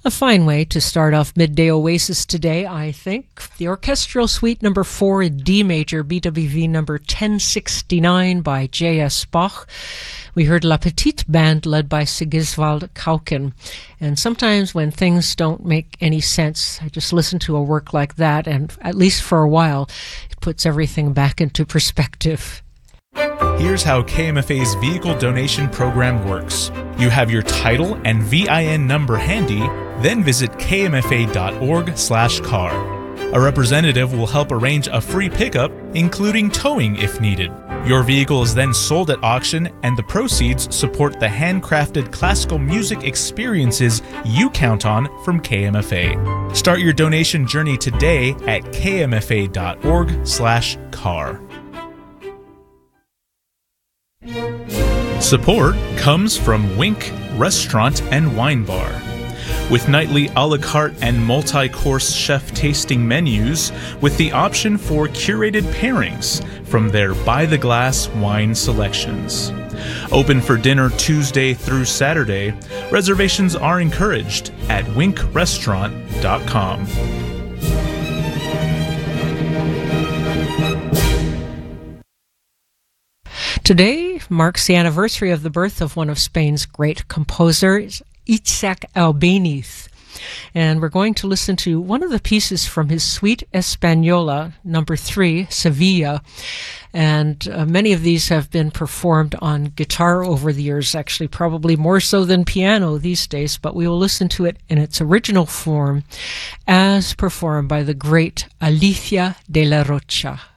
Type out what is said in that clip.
A fine way to start off Midday Oasis today, I think. The Orchestral Suite number 4 in D major, BWV number 1069 by J.S. Bach. We heard La Petite Band led by Sigiswald Kauken. And sometimes when things don't make any sense, I just listen to a work like that, and at least for a while, it puts everything back into perspective. Here's how KMFA's vehicle donation program works. You have your title and VIN number handy, then visit kmfa.org/car. A representative will help arrange a free pickup, including towing if needed. Your vehicle is then sold at auction, and the proceeds support the handcrafted classical music experiences you count on from KMFA. Start your donation journey today at kmfa.org/car. Support comes from Wink Restaurant and Wine Bar. With nightly a la carte and multi-course chef tasting menus with the option for curated pairings from their by-the-glass wine selections. Open for dinner Tuesday through Saturday. Reservations are encouraged at winkrestaurant.com. Today marks the anniversary of the birth of one of Spain's great composers, Isaac Albéniz. And we're going to listen to one of the pieces from his Suite Española, number 3, Sevilla. And many of these have been performed on guitar over the years, actually probably more so than piano these days, but we will listen to it in its original form as performed by the great Alicia de la Rocha.